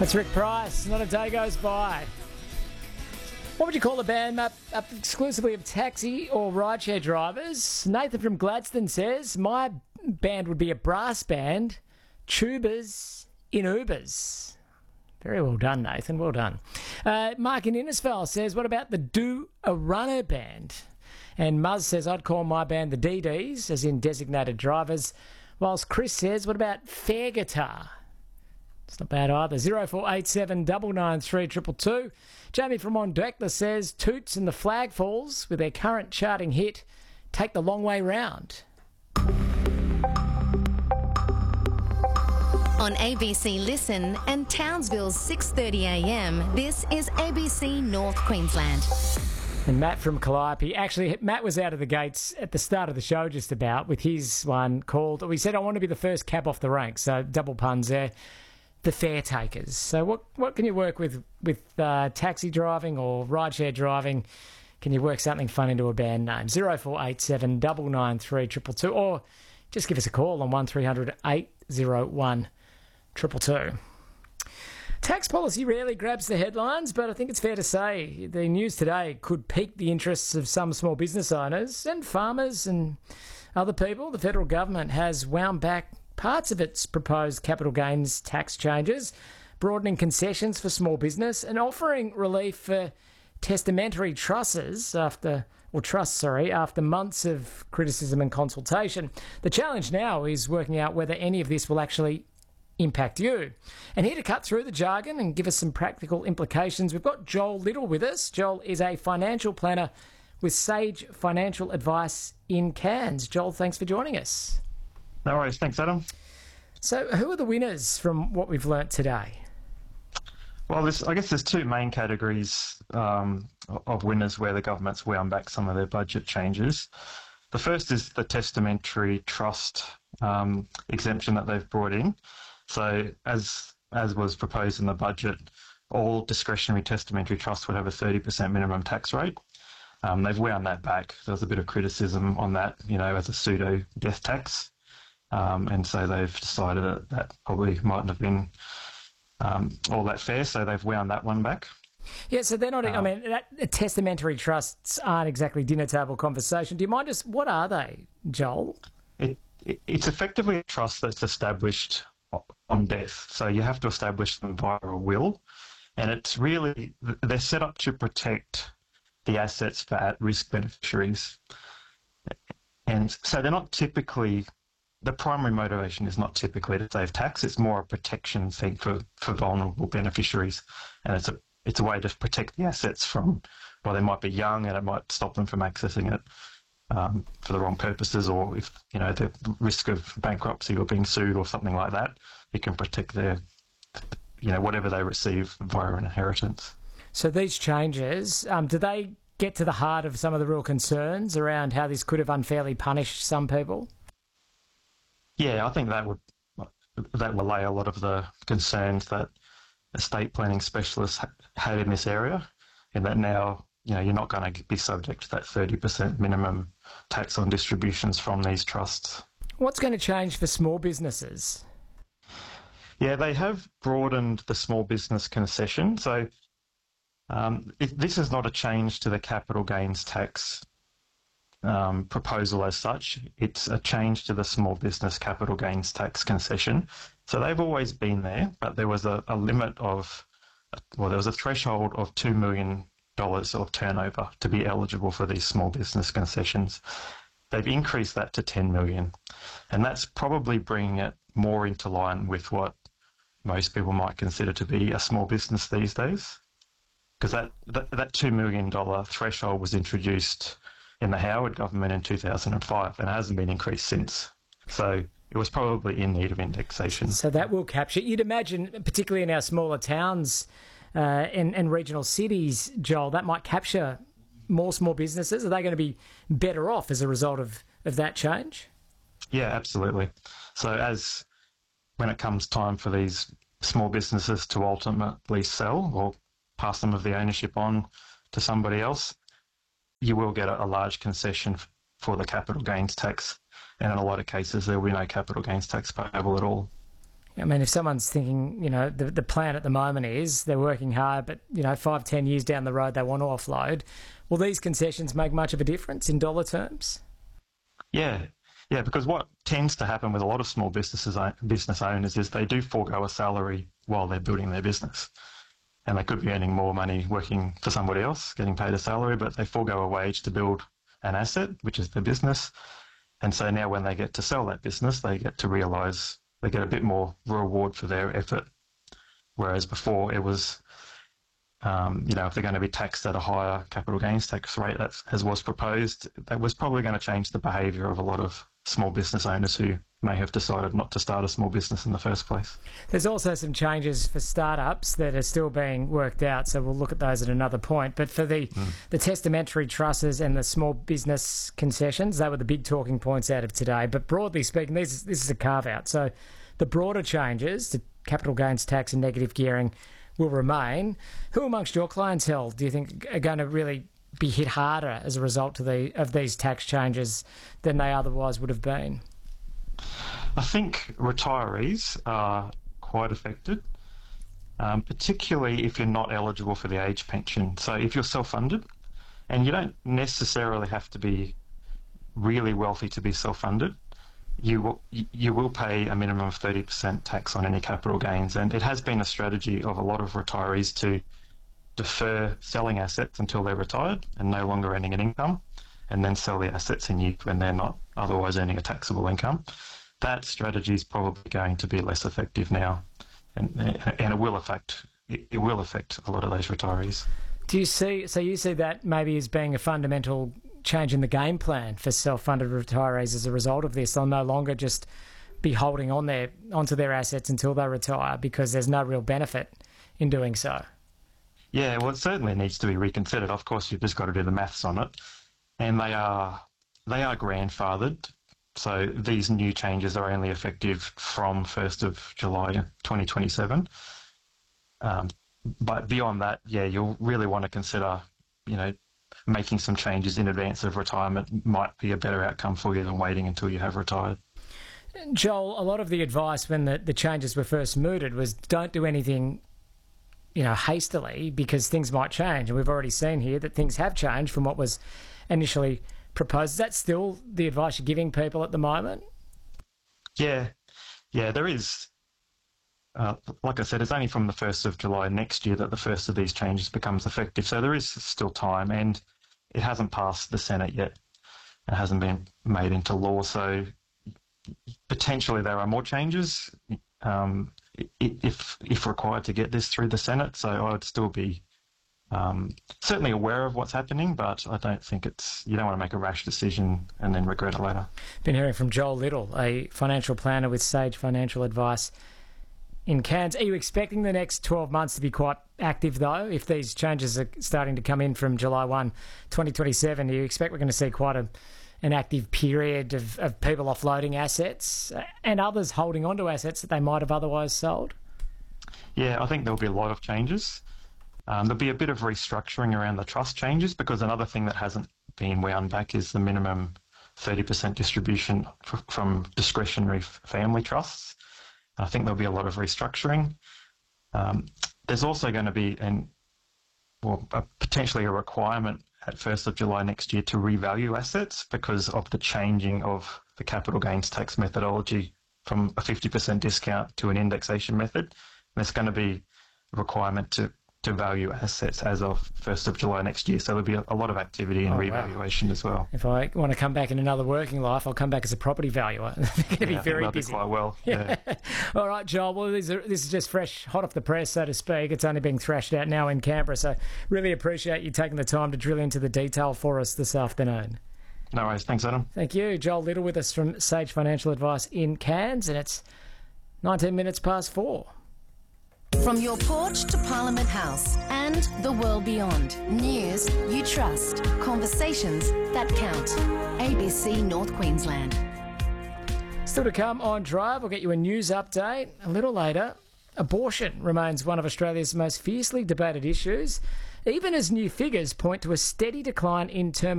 That's Rick Price. Not a day goes by. What would you call a band up exclusively of taxi or rideshare drivers? Nathan from Gladstone says, my band would be a brass band, tubers in Ubers. Very well done, Nathan. Well done. Mark in Innisfail says, what about the Do a Runner band? And Muzz says, I'd call my band the DDs, as in designated drivers. Whilst Chris says, what about fair guitar? It's not bad either. 0487 993 222. Jamie from Mondekla says Toots and the Flag Falls, with their current charting hit, Take the Long Way Round. On ABC Listen and Townsville's 6:30am, this is ABC North Queensland. And Matt from Calliope. Actually, Matt was out of the gates at the start of the show just about with his one called, we said, I want to be the first cab off the rank. So double puns there. The fare takers. So what can you work with taxi driving or rideshare driving? Can you work something fun into a band name? 0487 993 222, or just give us a call on 1300 801 222. Tax policy rarely grabs the headlines, but I think it's fair to say the news today could pique the interests of some small business owners and farmers and other people. The federal government has wound back parts of its proposed capital gains tax changes, broadening concessions for small business and offering relief for testamentary trusts after months of criticism and consultation. The challenge now is working out whether any of this will actually impact you. And here to cut through the jargon and give us some practical implications, we've got Joel Little with us. Joel is a financial planner with Sage Financial Advice in Cairns. Joel, thanks for joining us. No worries. Thanks, Adam. So who are the winners from what we've learnt today? Well, I guess there's two main categories of winners where the government's wound back some of their budget changes. The first is the testamentary trust exemption that they've brought in. So as was proposed in the budget, all discretionary testamentary trusts would have a 30% minimum tax rate. They've wound that back. There was a bit of criticism on that, as a pseudo death tax. And so they've decided that probably mightn't have been all that fair, so they've wound that one back. Yeah, so they're not, testamentary trusts aren't exactly dinner table conversation. Do you mind what are they, Joel? It's effectively a trust that's established on death. So you have to establish them via a will. And it's really, they're set up to protect the assets for at-risk beneficiaries. And so they're not typically... The primary motivation is not typically to save tax. It's more a protection thing for vulnerable beneficiaries, and it's a way to protect the assets from, they might be young and it might stop them from accessing it for the wrong purposes, or if the risk of bankruptcy or being sued or something like that, it can protect their whatever they receive via an inheritance. So these changes, do they get to the heart of some of the real concerns around how this could have unfairly punished some people? Yeah, I think that will allay a lot of the concerns that estate planning specialists had in this area, in that now you're not going to be subject to that 30% minimum tax on distributions from these trusts. What's going to change for small businesses? Yeah, they have broadened the small business concession. So this is not a change to the capital gains tax proposal as such. It's a change to the small business capital gains tax concession. So they've always been there, but there was a limit of, there was a threshold of $2 million of turnover to be eligible for these small business concessions. They've increased that to $10 million, and that's probably bringing it more into line with what most people might consider to be a small business these days, because that $2 million threshold was introduced in the Howard government in 2005 and it hasn't been increased since. So it was probably in need of indexation. So that will capture, you'd imagine, particularly in our smaller towns and regional cities, Joel, that might capture more small businesses. Are they going to be better off as a result of that change? Yeah, absolutely. So when it comes time for these small businesses to ultimately sell or pass some of the ownership on to somebody else, you will get a large concession for the capital gains tax. And in a lot of cases, there will be no capital gains tax payable at all. I mean, if someone's thinking, the plan at the moment is they're working hard, but, 5-10 years down the road they want to offload, will these concessions make much of a difference in dollar terms? Yeah, because what tends to happen with a lot of small business owners is they do forego a salary while they're building their business. And they could be earning more money working for somebody else, getting paid a salary, but they forego a wage to build an asset, which is their business. And so now when they get to sell that business, they get to realise they get a bit more reward for their effort. Whereas before it was, if they're going to be taxed at a higher capital gains tax rate, as was proposed, that was probably going to change the behaviour of a lot of small business owners who may have decided not to start a small business in the first place. There's also some changes for startups that are still being worked out, so we'll look at those at another point. But for the testamentary trusts and the small business concessions, they were the big talking points out of today. But broadly speaking, this is a carve-out. So the broader changes to capital gains tax and negative gearing will remain. Who amongst your clientele do you think are going to really be hit harder as a result of these tax changes than they otherwise would have been? I think retirees are quite affected, particularly if you're not eligible for the age pension. So if you're self-funded, and you don't necessarily have to be really wealthy to be self-funded, you will pay a minimum of 30% tax on any capital gains. And it has been a strategy of a lot of retirees to defer selling assets until they're retired and no longer earning an income, and then sell the assets in years when they're not otherwise earning a taxable income. That strategy is probably going to be less effective now, and it will affect a lot of those retirees. You see that maybe as being a fundamental change in the game plan for self-funded retirees as a result of this? They'll no longer just be holding onto their assets until they retire because there's no real benefit in doing so. Yeah, well, it certainly needs to be reconsidered. Of course, you've just got to do the maths on it, and they are grandfathered. So these new changes are only effective from 1st of July 2027. But beyond that, you'll really want to consider, making some changes in advance of retirement might be a better outcome for you than waiting until you have retired. Joel, a lot of the advice when the changes were first mooted was don't do anything, hastily because things might change. And we've already seen here that things have changed from what was initially proposed. Is that still the advice you're giving people at the moment? Yeah, there is. Like I said, it's only from the 1st of July next year that the first of these changes becomes effective. So there is still time, and it hasn't passed the Senate yet. It hasn't been made into law. So potentially there are more changes if required to get this through the Senate. So I would still be certainly aware of what's happening, but I don't think you don't want to make a rash decision and then regret it later. Been hearing from Joel Little, a financial planner with Sage Financial Advice in Cairns. Are you expecting the next 12 months to be quite active, though? If these changes are starting to come in from July 1, 2027, do you expect we're going to see quite an active period of people offloading assets and others holding onto assets that they might have otherwise sold? Yeah, I think there'll be a lot of changes. There'll be a bit of restructuring around the trust changes, because another thing that hasn't been wound back is the minimum 30% distribution from discretionary family trusts. I think there'll be a lot of restructuring. There's also going to be potentially a requirement at 1st of July next year to revalue assets because of the changing of the capital gains tax methodology from a 50% discount to an indexation method. And there's going to be a requirement to value assets as of 1st of July next year. So there'll be a lot of activity and revaluation as well. If I want to come back in another working life, I'll come back as a property valuer. They're going to be very busy. Quite well. Yeah. All right, Joel. Well, this is just fresh, hot off the press, so to speak. It's only being thrashed out now in Canberra. So really appreciate you taking the time to drill into the detail for us this afternoon. No worries. Thanks, Adam. Thank you. Joel Little with us from Sage Financial Advice in Cairns, and it's 19 minutes past 4. From your porch to Parliament House and the world beyond. News you trust. Conversations that count. ABC North Queensland. Still to come on Drive, we'll get you a news update. A little later, abortion remains one of Australia's most fiercely debated issues, even as new figures point to a steady decline in term